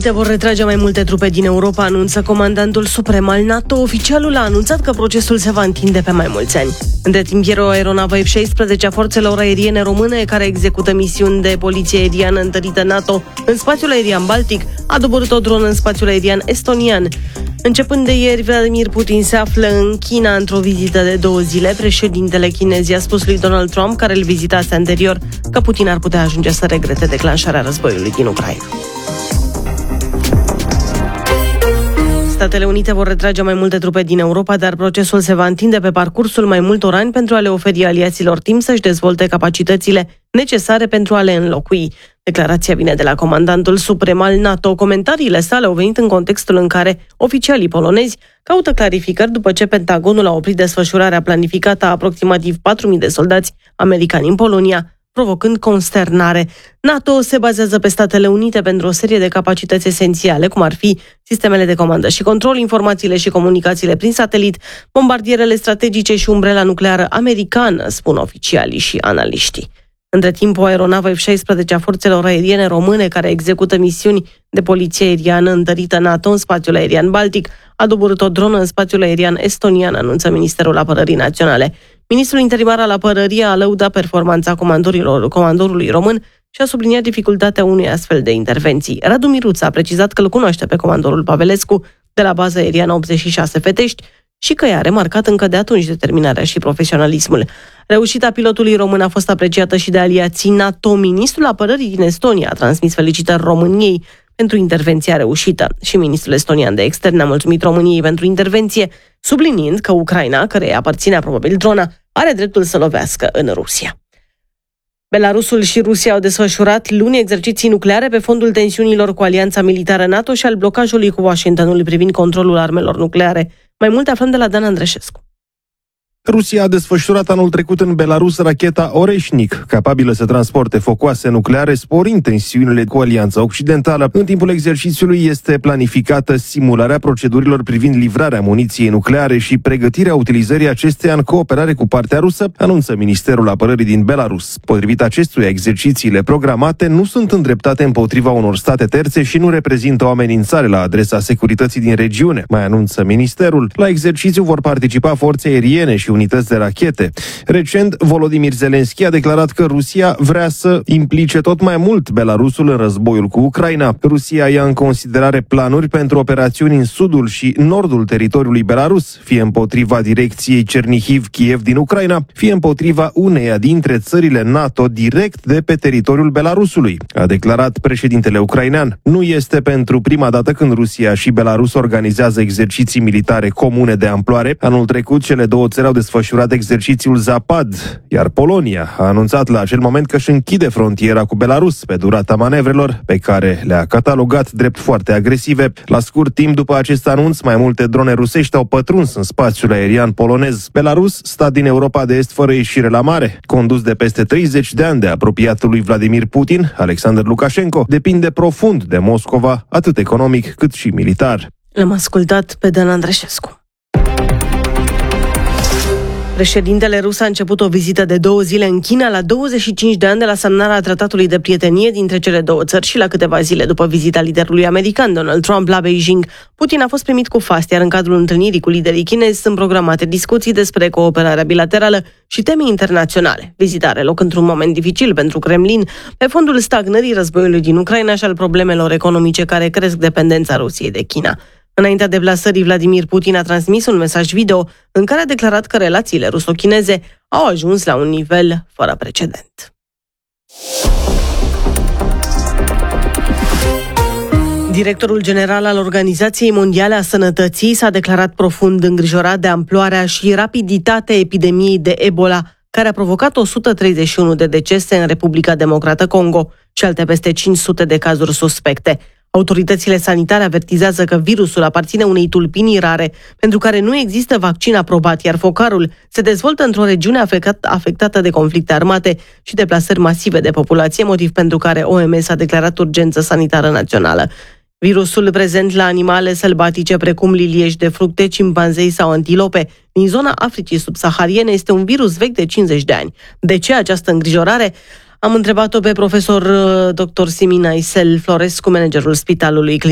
Unite vor retrage mai multe trupe din Europa, anunță comandantul suprem al NATO. Oficialul a anunțat că procesul se va întinde pe mai mulți ani. Între timp, ieri o aeronavă F-16 a forțelor aeriene române, care execută misiuni de poliție aeriană întărită NATO în spațiul aerian Baltic, a doborât o dronă în spațiul aerian estonian. Începând de ieri, Vladimir Putin se află în China într-o vizită de 2 zile. Președintele chinez i-a spus lui Donald Trump, care îl vizitase anterior, că Putin ar putea ajunge să regrete declanșarea războiului din Ucraina. Statele Unite vor retrage mai multe trupe din Europa, dar procesul se va întinde pe parcursul mai multor ani pentru a le oferi aliaților timp să-și dezvolte capacitățile necesare pentru a le înlocui. Declarația vine de la comandantul suprem al NATO. Comentariile sale au venit în contextul în care oficialii polonezi caută clarificări după ce Pentagonul a oprit desfășurarea planificată a aproximativ 4.000 de soldați americani în Polonia, provocând consternare. NATO se bazează pe Statele Unite pentru o serie de capacități esențiale, cum ar fi sistemele de comandă și control, informațiile și comunicațiile prin satelit, bombardierele strategice și umbrela nucleară americană, spun oficialii și analiștii. Între timp, o aeronavă F-16 a forțelor aeriene române, care execută misiuni de poliție aeriană întărită NATO în spațiul aerian Baltic, a doborât o dronă în spațiul aerian estonian, anunță Ministerul Apărării Naționale. Ministrul interimar al Apărării a lăudat performanța comandorului român și a subliniat dificultatea unei astfel de intervenții. Radu Miruță a precizat că îl cunoaște pe comandorul Pavelescu de la baza aeriană 86 Fetești și că i-a remarcat încă de atunci determinarea și profesionalismul. Reușita pilotului român a fost apreciată și de aliații NATO. Ministrul Apărării din Estonia a transmis felicitări României pentru intervenția reușită și ministrul estonian de externe a mulțumit României pentru intervenție, subliniind că Ucraina, căreia aparținea probabil drona, are dreptul să lovească în Rusia. Belarusul și Rusia au desfășurat luni exerciții nucleare pe fondul tensiunilor cu alianța militară NATO și al blocajului cu Washingtonul privind controlul armelor nucleare. Mai multe aflăm de la Dan Andreșescu. Rusia a desfășurat anul trecut în Belarus racheta Oreșnic, capabilă să transporte focoase nucleare, sporind tensiunile cu Alianța Occidentală. În timpul exercițiului este planificată simularea procedurilor privind livrarea muniției nucleare și pregătirea utilizării acesteia în cooperare cu partea rusă, anunță Ministerul Apărării din Belarus. Potrivit acestuia, exercițiile programate nu sunt îndreptate împotriva unor state terțe și nu reprezintă o amenințare la adresa securității din regiune, mai anunță ministerul. La exercițiu vor participa forțe aeriene și unități de rachete. Recent, Volodymyr Zelensky a declarat că Rusia vrea să implice tot mai mult Belarusul în războiul cu Ucraina. Rusia ia în considerare planuri pentru operațiuni în sudul și nordul teritoriului Belarus, fie împotriva direcției Chernihiv-Kiev din Ucraina, fie împotriva uneia dintre țările NATO direct de pe teritoriul Belarusului, a declarat președintele ucrainean. Nu este pentru prima dată când Rusia și Belarus organizează exerciții militare comune de amploare. Anul trecut, cele două țări au desfășurat exercițiul Zapad, iar Polonia a anunțat la acel moment că își închide frontiera cu Belarus pe durata manevrelor, pe care le-a catalogat drept foarte agresive. La scurt timp după acest anunț, mai multe drone rusești au pătruns în spațiul aerian polonez. Belarus, stat din Europa de Est fără ieșire la mare, condus de peste 30 de ani de apropiatul lui Vladimir Putin, Alexander Lukashenko, depinde profund de Moscova, atât economic cât și militar. L-am ascultat pe Dan Andreșescu. Președintele rus a început o vizită de 2 zile în China la 25 de ani de la semnarea tratatului de prietenie dintre cele două țări și la câteva zile după vizita liderului american Donald Trump la Beijing. Putin a fost primit cu fast, iar în cadrul întâlnirii cu liderii chinezi sunt programate discuții despre cooperarea bilaterală și teme internaționale. Vizita are loc într-un moment dificil pentru Kremlin, pe fondul stagnării războiului din Ucraina și al problemelor economice care cresc dependența Rusiei de China. Înaintea deplasării, Vladimir Putin a transmis un mesaj video în care a declarat că relațiile ruso-chineze au ajuns la un nivel fără precedent. Directorul general al Organizației Mondiale a Sănătății s-a declarat profund îngrijorat de amploarea și rapiditatea epidemiei de Ebola, care a provocat 131 de decese în Republica Democrată Congo și alte peste 500 de cazuri suspecte. Autoritățile sanitare avertizează că virusul aparține unei tulpinii rare, pentru care nu există vaccin aprobat, iar focarul se dezvoltă într-o regiune afectată de conflicte armate și deplasări masive de populație, motiv pentru care OMS a declarat urgență sanitară națională. Virusul prezent la animale sălbatice precum lilieși de fructe, cimpanzei sau antilope din zona Africii subsahariene este un virus vechi de 50 de ani. De ce această îngrijorare? Am întrebat-o pe profesor dr. Simina Isel Florescu, managerul Spitalului